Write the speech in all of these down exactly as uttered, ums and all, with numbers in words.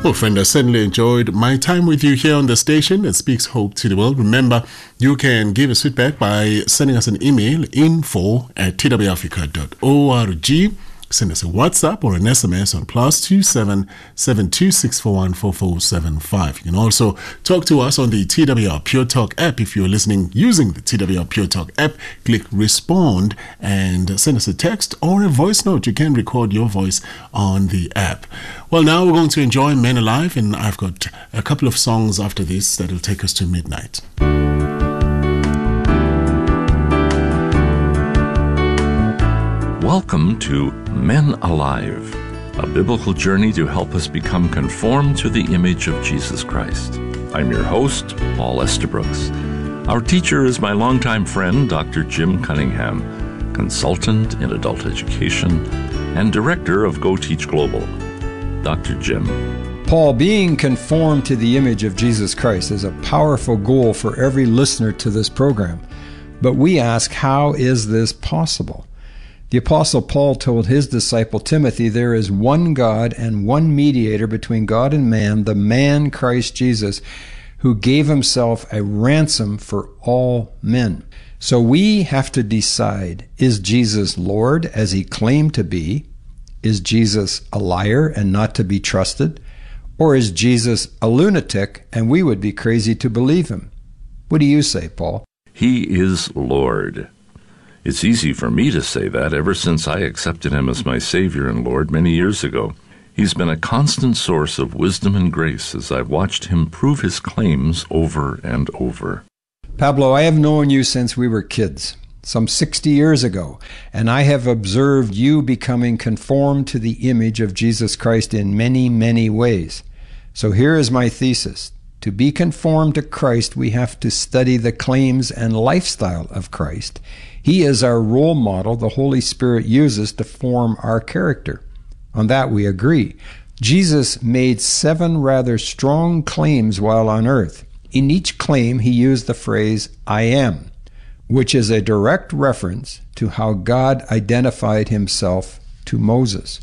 Well, friend, I certainly enjoyed my time with you here on the station that speaks hope to the world. Remember, you can give us feedback by sending us an email, info at t w africa dot org. Send us a WhatsApp or an S M S on plus two seven seven two six four one four four seven five. You can also talk to us on the T W R Pure Talk app. If you're listening using the T W R Pure Talk app, click respond and send us a text or a voice note. You can record your voice on the app. Well, now we're going to enjoy Men Alive, and I've got a couple of songs after this that will take us to midnight. Welcome to Men Alive, a biblical journey to help us become conformed to the image of Jesus Christ. I'm your host, Paul Estabrooks. Our teacher is my longtime friend, Doctor Jim Cunningham, consultant in adult education and director of Go Teach Global. Doctor Jim. Paul, being conformed to the image of Jesus Christ is a powerful goal for every listener to this program. But we ask, how is this possible? The Apostle Paul told his disciple Timothy, there is one God and one mediator between God and man, the man Christ Jesus, who gave himself a ransom for all men. So we have to decide, is Jesus Lord as he claimed to be? Is Jesus a liar and not to be trusted? Or is Jesus a lunatic and we would be crazy to believe him? What do you say, Paul? He is Lord. It's easy for me to say that ever since I accepted him as my Savior and Lord many years ago. He's been a constant source of wisdom and grace as I've watched him prove his claims over and over. Pablo, I have known you since we were kids, some sixty years ago, and I have observed you becoming conformed to the image of Jesus Christ in many, many ways. So here is my thesis. To be conformed to Christ, we have to study the claims and lifestyle of Christ. He is our role model the Holy Spirit uses to form our character. On that we agree. Jesus made seven rather strong claims while on earth. In each claim, he used the phrase, I am, which is a direct reference to how God identified himself to Moses.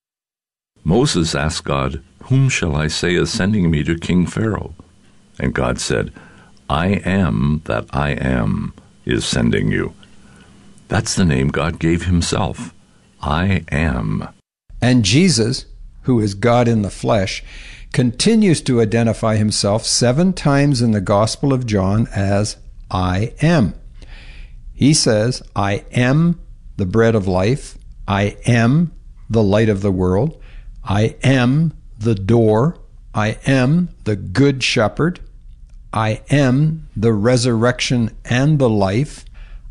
Moses asked God, whom shall I say is sending me to King Pharaoh? And God said, I am that I am is sending you. That's the name God gave himself. I am. And Jesus, who is God in the flesh, continues to identify himself seven times in the Gospel of John as I am. He says, I am the bread of life. I am the light of the world. I am the door. I am the good shepherd. I am the resurrection and the life.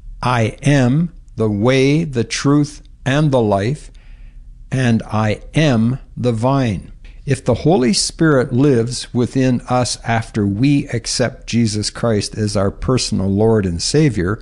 I am the way, the truth, and the life, and I am the vine. If the Holy Spirit lives within us after we accept Jesus Christ as our personal Lord and Savior,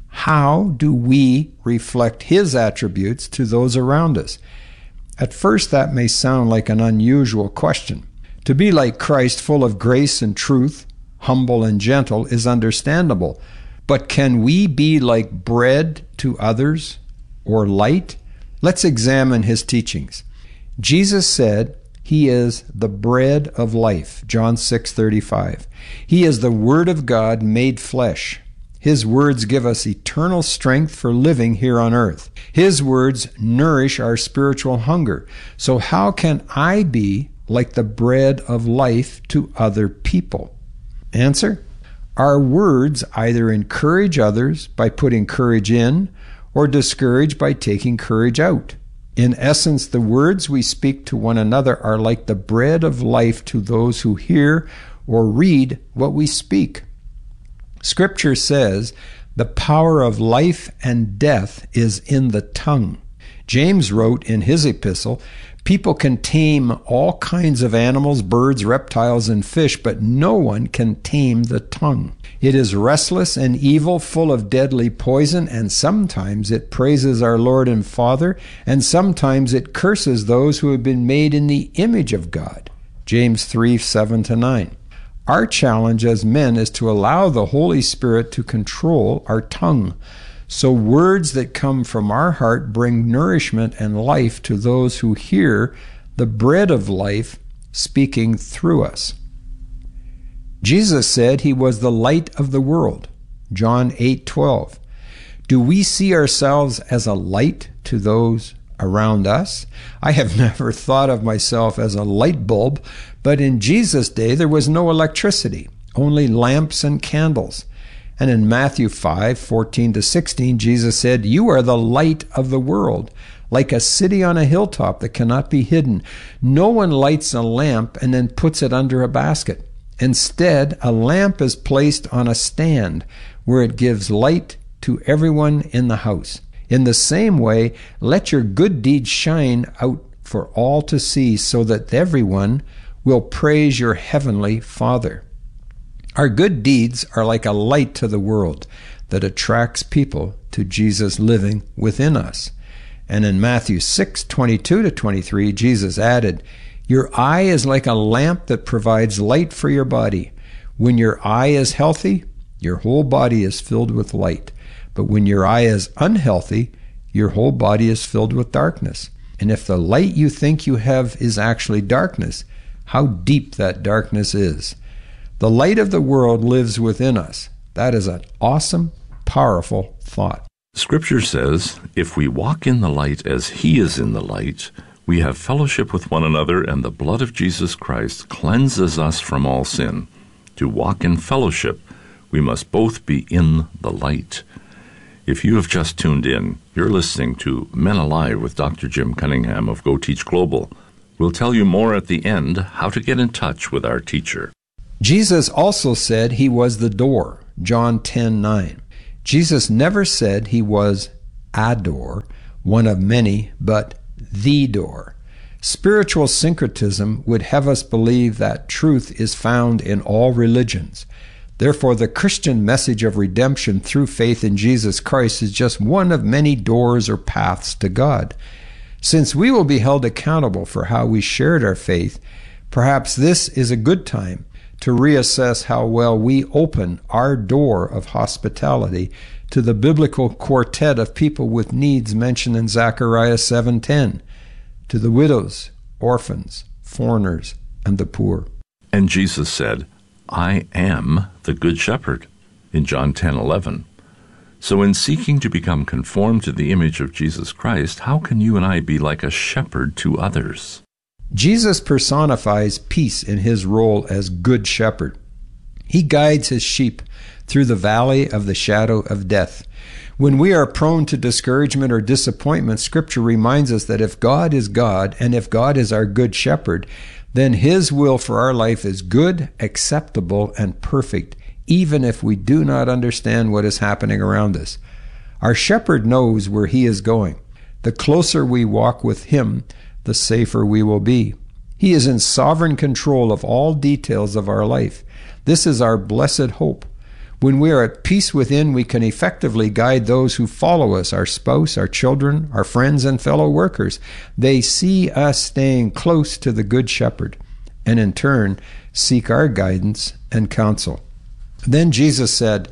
how do we reflect his attributes to those around us? At first, that may sound like an unusual question. To be like Christ, full of grace and truth, humble and gentle, is understandable. But can we be like bread to others or light? Let's examine his teachings. Jesus said he is the bread of life, John six thirty-five. He is the Word of God made flesh. His words give us eternal strength for living here on earth. His words nourish our spiritual hunger. So how can I be like the bread of life to other people? Answer: our words either encourage others by putting courage in or discourage by taking courage out. In essence, the words we speak to one another are like the bread of life to those who hear or read what we speak. Scripture says the power of life and death is in the tongue. James wrote in his epistle, people can tame all kinds of animals, birds, reptiles, and fish, but no one can tame the tongue. It is restless and evil, full of deadly poison, and sometimes it praises our Lord and Father, and sometimes it curses those who have been made in the image of God. James three, seven to nine. Our challenge as men is to allow the Holy Spirit to control our tongue, so words that come from our heart bring nourishment and life to those who hear the bread of life speaking through us. Jesus said he was the light of the world. John eight twelve. Do we see ourselves as a light to those around us? I have never thought of myself as a light bulb, but in Jesus' day there was no electricity, only lamps and candles. And in Matthew five fourteen to sixteen, Jesus said, "You are the light of the world, like a city on a hilltop that cannot be hidden. No one lights a lamp and then puts it under a basket. Instead, a lamp is placed on a stand where it gives light to everyone in the house. In the same way, let your good deeds shine out for all to see, so that everyone will praise your heavenly Father." Our good deeds are like a light to the world that attracts people to Jesus living within us. And in Matthew six twenty-two to twenty-three, Jesus added, "Your eye is like a lamp that provides light for your body. When your eye is healthy, your whole body is filled with light. But when your eye is unhealthy, your whole body is filled with darkness. And if the light you think you have is actually darkness, how deep that darkness is." The light of the world lives within us. That is an awesome, powerful thought. Scripture says, if we walk in the light as he is in the light, we have fellowship with one another, and the blood of Jesus Christ cleanses us from all sin. To walk in fellowship, we must both be in the light. If you have just tuned in, you're listening to Men Alive with Doctor Jim Cunningham of Go Teach Global. We'll tell you more at the end how to get in touch with our teacher. Jesus also said he was the door, John ten nine. Jesus never said he was a door, one of many, but the door. Spiritual syncretism would have us believe that truth is found in all religions. Therefore, the Christian message of redemption through faith in Jesus Christ is just one of many doors or paths to God. Since we will be held accountable for how we shared our faith, perhaps this is a good time to reassess how well we open our door of hospitality to the biblical quartet of people with needs mentioned in Zechariah seven ten, to the widows, orphans, foreigners, and the poor. And Jesus said, "I am the Good Shepherd," in John ten eleven. So in seeking to become conformed to the image of Jesus Christ, how can you and I be like a shepherd to others? Jesus personifies peace in his role as Good Shepherd. He guides his sheep through the valley of the shadow of death. When we are prone to discouragement or disappointment, Scripture reminds us that if God is God, and if God is our Good Shepherd, then his will for our life is good, acceptable, and perfect, even if we do not understand what is happening around us. Our shepherd knows where he is going. The closer we walk with him, the safer we will be. He is in sovereign control of all details of our life. This is our blessed hope. When we are at peace within, we can effectively guide those who follow us, our spouse, our children, our friends, and fellow workers. They see us staying close to the Good Shepherd, and in turn seek our guidance and counsel. Then Jesus said,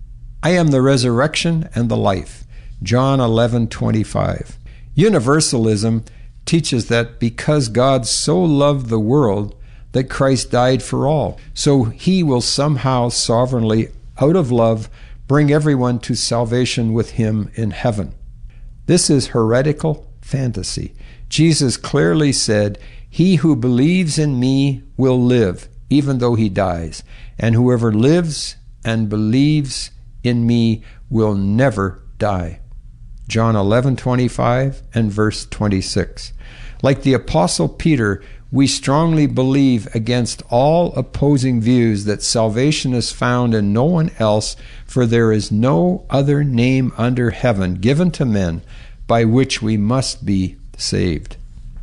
"I am the resurrection and the life." John eleven twenty-five. Universalism teaches that because God so loved the world that Christ died for all, so he will somehow sovereignly, out of love, bring everyone to salvation with him in heaven. This is heretical fantasy. Jesus clearly said, "He who believes in me will live, even though he dies, and whoever lives and believes in me will never die." John eleven twenty-five and verse twenty-six. Like the Apostle Peter, we strongly believe against all opposing views that salvation is found in no one else, for there is no other name under heaven given to men by which we must be saved.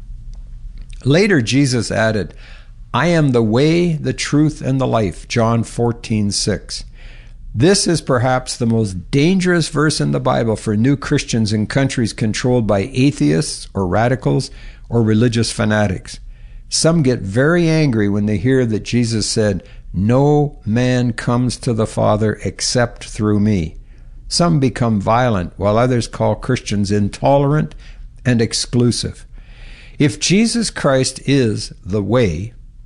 Later, Jesus added, "I am the way, the truth, and the life." John fourteen six. This is perhaps the most dangerous verse in the Bible for new Christians in countries controlled by atheists or radicals or religious fanatics. Some get very angry when they hear that Jesus said, "No man comes to the Father except through me." Some become violent, while others call Christians intolerant and exclusive. If Jesus Christ is the way,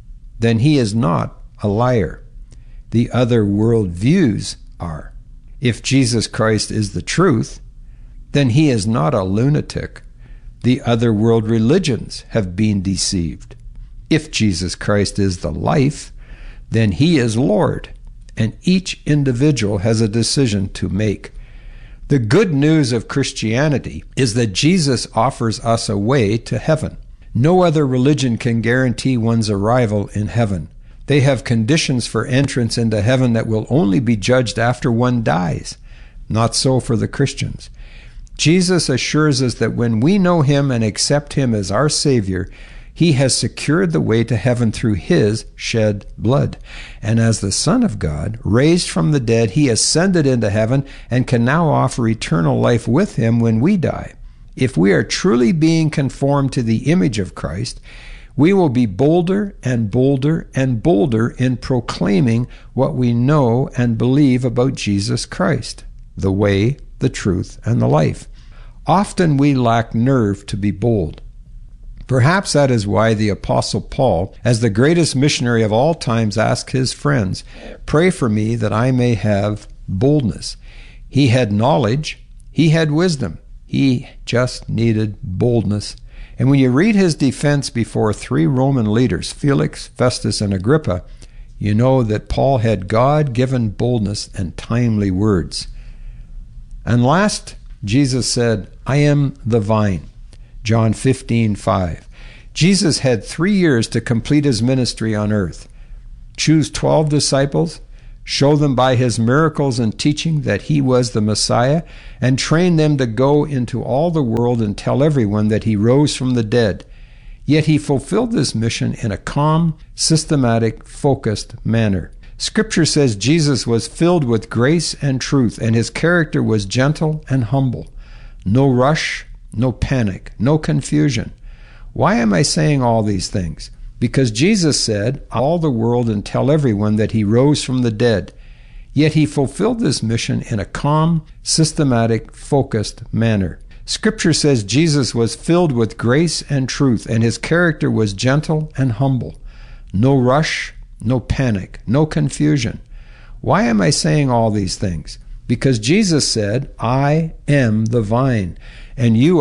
then he is not a liar. The other worldviews are. If Jesus Christ is the truth, then he is not a lunatic. The other world religions have been deceived. If Jesus Christ is the life, then he is Lord, and each individual has a decision to make. The good news of Christianity is that Jesus offers us a way to heaven. No other religion can guarantee one's arrival in heaven. They have conditions for entrance into heaven that will only be judged after one dies. Not so for the Christians. Jesus assures us that when we know him and accept him as our Savior, he has secured the way to heaven through his shed blood. And as the Son of God, raised from the dead, he ascended into heaven and can now offer eternal life with him when we die. If we are truly being conformed to the image of Christ, we will be bolder and bolder and bolder in proclaiming what we know and believe about Jesus Christ, the way, the truth, and the life. Often we lack nerve to be bold. Perhaps that is why the Apostle Paul, as the greatest missionary of all times, asked his friends, "Pray for me that I may have boldness." He had knowledge, he had wisdom, he just needed boldness. And when you read his defense before three Roman leaders, Felix, Festus, and Agrippa, you know that Paul had God-given boldness and timely words. And last, Jesus said, "I am the vine." John fifteen five. Jesus had three years to complete his ministry on earth. Choose twelve disciples, show them by his miracles and teaching that he was the Messiah, and train them to go into all the world and tell everyone that he rose from the dead. Yet he fulfilled this mission in a calm, systematic, focused manner. Scripture says Jesus was filled with grace and truth, and his character was gentle and humble. No rush, no panic, no confusion. Why am I saying all these things? Because Jesus said, "All the world and tell everyone that he rose from the dead." Yet he fulfilled this mission in a calm, systematic, focused manner. Scripture says Jesus was filled with grace and truth, and his character was gentle and humble. No rush, no panic, no confusion. Why am I saying all these things? Because Jesus said, "I am the vine, and you